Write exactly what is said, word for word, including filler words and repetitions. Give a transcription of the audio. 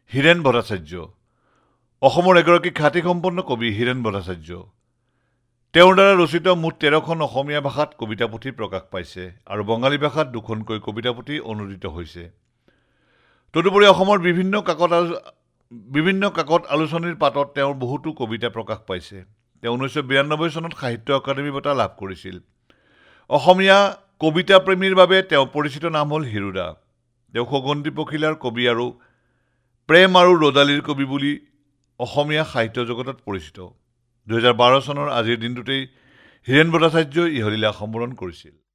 হীৰেন ভট্টাচাৰ্য অসমৰ এগৰাকী খ্যাতিসম্পন্ন কবি হীৰেন ভট্টাচাৰ্য তেওঁৰ দ্বাৰা ৰচিত মুঠ তেৰখন অসমীয়া ভাষাত কবিতা পুথি প্ৰকাশ পাইছে আৰু বঙালী ভাষাত দুখনকৈ কবিতা পুথি অনুদিত হৈছে। তদুপৰি অসমৰ বিভিন্ন কাকত বিভিন্ন কাকত আলোচনীৰ পাতত তেওঁৰ বহুতো কবিতা প্ৰকাশ পাইছে। তেওঁ ঊনৈছশ বিৰানব্বৈ চনত সাহিত্য একাডেমী বঁটা লাভ কৰিছিল। অসমীয়া কবিতা প্ৰেমীৰ বাবে তেওঁ পৰিচিত নাম হ'ল হিৰুদা। তেওঁ খগন্তি পখিলাৰ কবি আৰু প্ৰেম আৰু ৰদালিৰ কবি বুলি অসমীয়া সাহিত্য জগতত পৰিচিত। দুহেজাৰ বাৰ চনৰ আজিৰ দিনটোতেই হীৰেন ভট্টাচাৰ্যই ইহলীলা সম্বৰণ কৰিছিল।